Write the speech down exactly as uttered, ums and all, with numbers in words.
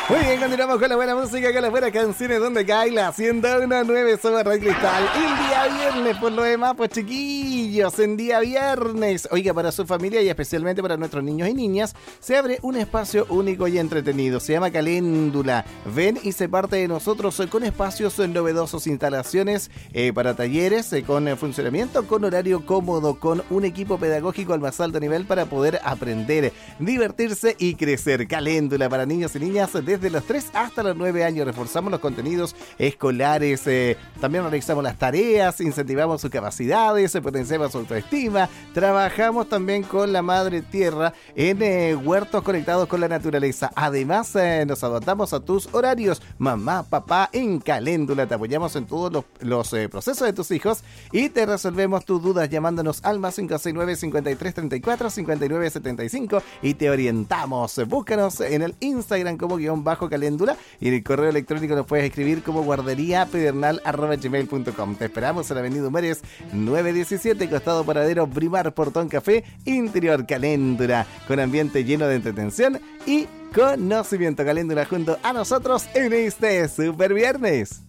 Muy bien, continuamos con la buena música, con las buenas canciones donde cae la ciento uno punto nueve sobre Red Cristal. El día viernes, por lo demás, pues chiquillos, en día viernes. Oiga, para su familia y especialmente para nuestros niños y niñas, se abre un espacio único y entretenido. Se llama Caléndula. Ven y se parte de nosotros con espacios novedosos, instalaciones eh, para talleres, eh, con eh, funcionamiento, con horario cómodo, con un equipo pedagógico al más alto nivel para poder aprender, divertirse y crecer. Caléndula para niños y niñas de Desde los tres hasta los nueve años. Reforzamos los contenidos escolares, eh, también realizamos las tareas, incentivamos sus capacidades, potenciamos su autoestima, trabajamos también con la madre tierra en eh, huertos conectados con la naturaleza. Además, eh, nos adaptamos a tus horarios. Mamá, papá, en Caléndula te apoyamos en todos los, los eh, procesos de tus hijos y te resolvemos tus dudas llamándonos al más cinco seis nueve, cincuenta y tres, treinta y cuatro, cincuenta y nueve, setenta y cinco y te orientamos. Búscanos en el Instagram como guión bajo Caléndula y en el correo electrónico nos puedes escribir como guarderíapedernal arroba gmail punto com. Te esperamos en la avenida Humores nueve diecisiete, costado Paradero Primar, Portón Café, interior Caléndula, con ambiente lleno de entretención y conocimiento. Caléndula junto a nosotros en este Super Viernes.